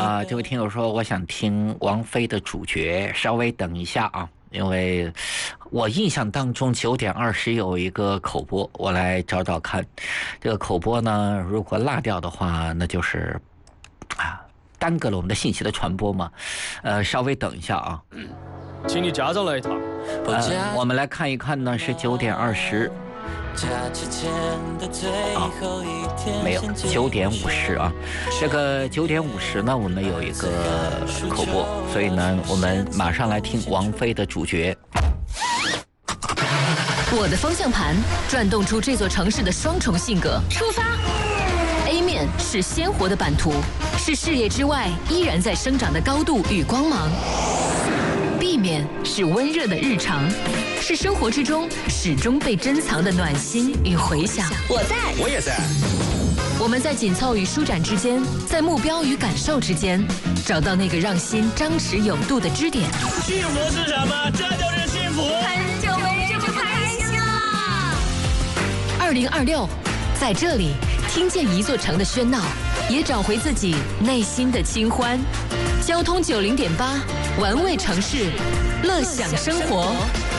这位听友说，我想听王菲的主角，稍微等一下啊，因为我印象当中9:20有一个口播，我来找找看。这个口播呢，如果落掉的话，那就是耽搁了我们的信息的传播嘛。稍微等一下啊。 请你驾照来一趟。 我们来看一看呢，是9:20。没有9:50啊。这个9:50呢，我们有一个口播，所以呢，我们马上来听王菲的主角。 我的方向盘转动出这座城市的双重性格。出发。A 面是鲜活的版图，是视野之外依然在生长的高度与光芒。B 面是温热的日常，是生活之中始终被珍藏的暖心与回响。 我在， 我也在。 我们在紧凑与舒展之间，在目标与感受之间，找到那个让心张弛有度的支点。 幸福是什么？这就是幸福。 很久没这么开心了。 2026，在这里听见一座城的喧闹，也找回自己内心的清欢。交通90.8，玩味城市，乐享生活。